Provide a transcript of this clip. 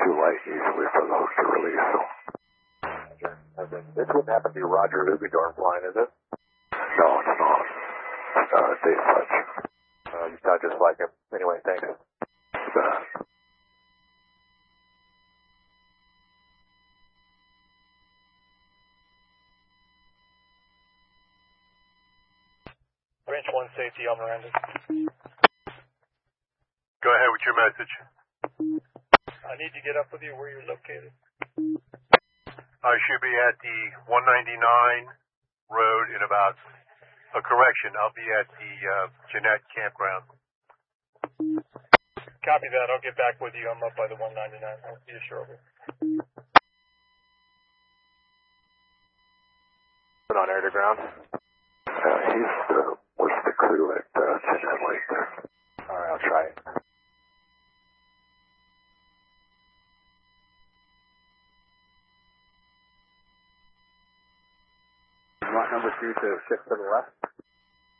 too light usually for the hook to release. So. This wouldn't happen to be Roger Lugadorn flying, is it? No, it's not. Dave Fudge. You sound just like him. Anyway, thanks. Branch 1 safety, El Miranda. Go ahead with your message. I need to get up with you where you're located. I should be at the 199 road in about a correction. I'll be at the Jeanette campground. Copy that. I'll get back with you. I'm up by the 199. I'll see you shortly. Put on air to ground. He's with the crew at Jeanette Lake there. All right, I'll try it. You want number 2 to shift to the left?